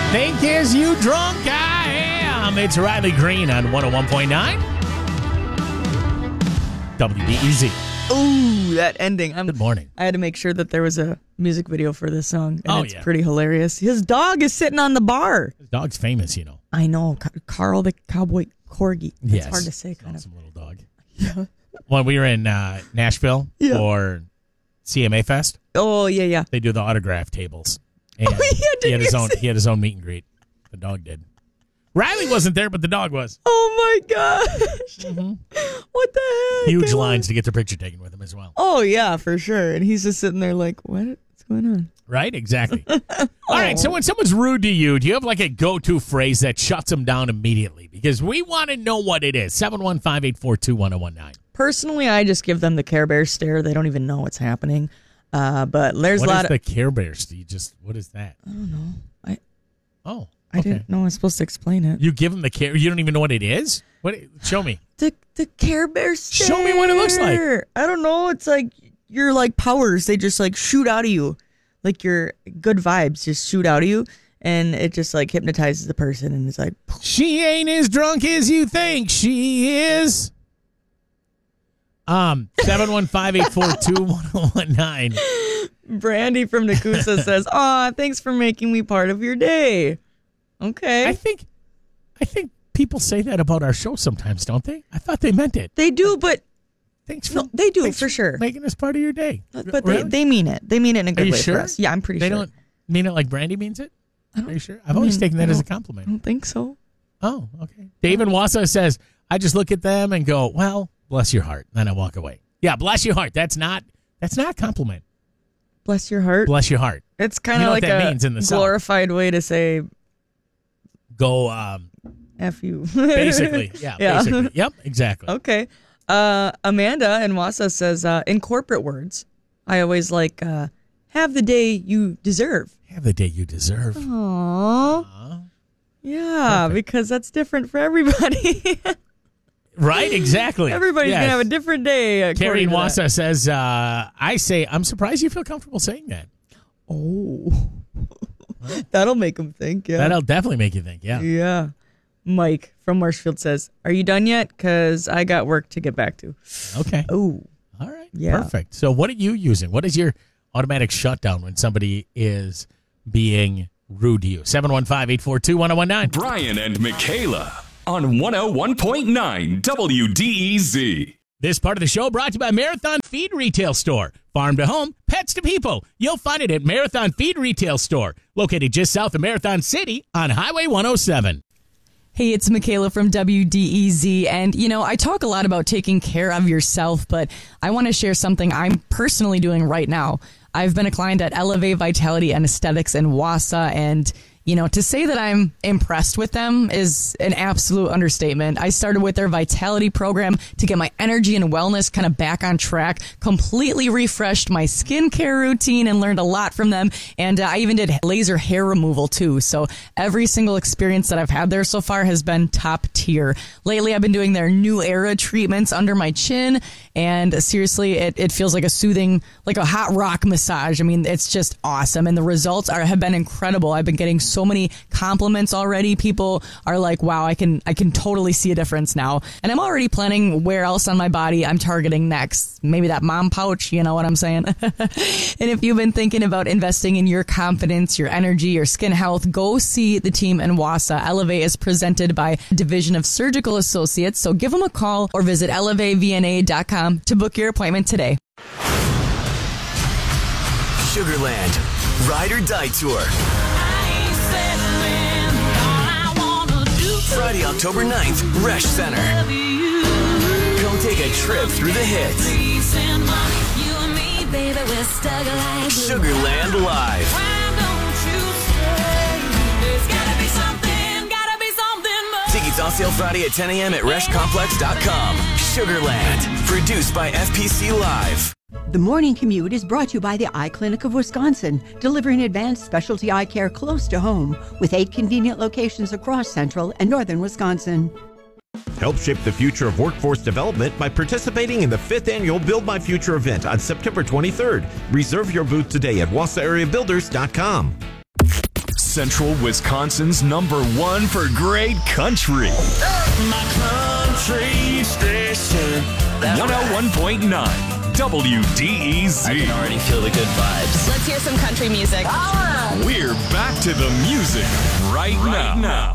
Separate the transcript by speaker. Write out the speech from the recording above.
Speaker 1: Think is you drunk? I am. It's Riley Green on 101.9 WBEZ.
Speaker 2: Ooh, that ending.
Speaker 1: Good morning.
Speaker 2: I had to make sure that there was a music video for this song, and it's
Speaker 1: yeah.
Speaker 2: pretty hilarious. His dog is sitting on the bar.
Speaker 1: His dog's famous, you know.
Speaker 2: I know. Carl the Cowboy Corgi. It's
Speaker 1: Yes.
Speaker 2: hard to say, kind of.
Speaker 1: Awesome little dog.
Speaker 2: Yeah.
Speaker 1: When we were in Nashville
Speaker 2: Yeah.
Speaker 1: for CMA Fest,
Speaker 2: Oh, yeah.
Speaker 1: they do the autograph tables. And
Speaker 2: yeah,
Speaker 1: he had
Speaker 2: did you
Speaker 1: he had his own meet and greet. The dog did. Riley wasn't there, but the dog was.
Speaker 2: Oh, my gosh. What the heck?
Speaker 1: Huge
Speaker 2: I
Speaker 1: lines to get their picture taken with him as well.
Speaker 2: Oh, yeah, for sure. And he's just sitting there like, what's going on?
Speaker 1: Right? Exactly. All right. So when someone's rude to you, do you have like a go-to phrase that shuts them down immediately? Because we want to know what it is. 715-842-1019.
Speaker 2: Personally, I just give them the Care Bear stare. They don't even know what's happening. But there's
Speaker 1: What
Speaker 2: a lot
Speaker 1: is
Speaker 2: of...
Speaker 1: the Care Bears? What is that?
Speaker 2: I don't know.
Speaker 1: I
Speaker 2: I didn't know I was supposed to explain it.
Speaker 1: You give them the care. You don't even know what it is? What? Show me.
Speaker 2: The Care Bear stare.
Speaker 1: Show me what it looks like.
Speaker 2: I don't know. It's like your like powers. They just like shoot out of you. Like your good vibes just shoot out of you. And it just like hypnotizes the person. And it's like...
Speaker 1: She ain't as drunk as you think she is. 715-842-1019.
Speaker 2: Brandy from Nakusa says, "Aw, thanks for making me part of your day." Okay.
Speaker 1: I think people say that about our show sometimes, don't they? I thought they meant it.
Speaker 2: They do, but
Speaker 1: Thanks for
Speaker 2: no, they do
Speaker 1: thanks
Speaker 2: for sure.
Speaker 1: making us part of your day.
Speaker 2: But
Speaker 1: Really?
Speaker 2: they mean it. They mean it in a good
Speaker 1: you
Speaker 2: way
Speaker 1: sure?
Speaker 2: for us. Yeah, I'm pretty
Speaker 1: They
Speaker 2: sure.
Speaker 1: don't mean it like Brandy means it? Are you sure? I've always taken that as a
Speaker 2: I
Speaker 1: compliment.
Speaker 2: don't think so.
Speaker 1: Oh, okay. David Wassa says, I just look at them and go, well, bless your heart. Then I walk away. Yeah, bless your heart. That's not a compliment.
Speaker 2: Bless your heart.
Speaker 1: Bless your heart.
Speaker 2: It's kind
Speaker 1: You
Speaker 2: of
Speaker 1: know
Speaker 2: like
Speaker 1: what that
Speaker 2: a
Speaker 1: means in the South.
Speaker 2: glorified way to say
Speaker 1: Go,
Speaker 2: F you.
Speaker 1: basically. Yeah,
Speaker 2: Yeah.
Speaker 1: basically. Yep, exactly.
Speaker 2: Okay. Amanda in Wassa says, in corporate words, I always like, have the day you deserve.
Speaker 1: Have the day you deserve.
Speaker 2: Aww. Yeah,
Speaker 1: Perfect.
Speaker 2: because that's different for everybody.
Speaker 1: Right, exactly.
Speaker 2: Everybody's
Speaker 1: Yes.
Speaker 2: going to have a different day.
Speaker 1: Carrie in
Speaker 2: according to that.
Speaker 1: Wassa says, I say, I'm surprised you feel comfortable saying that.
Speaker 2: Oh. That'll make them think, yeah.
Speaker 1: That'll definitely make you think, yeah.
Speaker 2: Yeah. Mike from Marshfield says, are you done yet? Because I got work to get back to.
Speaker 1: Okay.
Speaker 2: Oh.
Speaker 1: All right.
Speaker 2: Yeah.
Speaker 1: Perfect. So what are you using? What is your automatic shutdown when somebody is being rude to you? 715-842-1019.
Speaker 3: Brian and Michaela on 101.9 WDEZ.
Speaker 1: This part of the show brought to you by Marathon Feed Retail Store. Farm to home, pets to people. You'll find it at Marathon Feed Retail Store, located just south of Marathon City on Highway 107.
Speaker 4: Hey, it's Michaela from WDEZ, and I talk a lot about taking care of yourself, but I want to share something I'm personally doing right now. I've been a client at Elevate Vitality and Aesthetics in Wassa, and to say that I'm impressed with them is an absolute understatement. I started with their Vitality program to get my energy and wellness kind of back on track, completely refreshed my skincare routine and learned a lot from them. And I even did laser hair removal too. So every single experience that I've had there so far has been top tier. Lately, I've been doing their new era treatments under my chin. And seriously, it feels like a soothing, like a hot rock massage. I mean, it's just awesome. And the results have been incredible. I've been getting so many compliments already. People are like, wow, I can totally see a difference now. And I'm already planning where else on my body I'm targeting next. Maybe that mom pouch, you know what I'm saying? And if you've been thinking about investing in your confidence, your energy, your skin health, go see the team in Wassa. Elevate is presented by Division of Surgical Associates. So give them a call or visit elevatevna.com to book your appointment today.
Speaker 5: Sugarland Ride or Die Tour. Friday, October 9th, Resch Center. Come take a trip through the hits. Sugarland Live. Tickets on sale Friday at 10 a.m. at ReschComplex.com. Sugarland, produced by FPC Live.
Speaker 6: The Morning Commute is brought to you by the Eye Clinic of Wisconsin, delivering advanced specialty eye care close to home with 8 convenient locations across central and northern Wisconsin.
Speaker 7: Help shape the future of workforce development by participating in the 5th annual Build My Future event on September 23rd. Reserve your booth today at WassaAreaBuilders.com.
Speaker 3: Central Wisconsin's #1 for great country.
Speaker 5: My country station.
Speaker 3: 101.9 WDEZ.
Speaker 5: I can already feel the good vibes.
Speaker 8: Let's hear some country music.
Speaker 3: We're back to the music right now.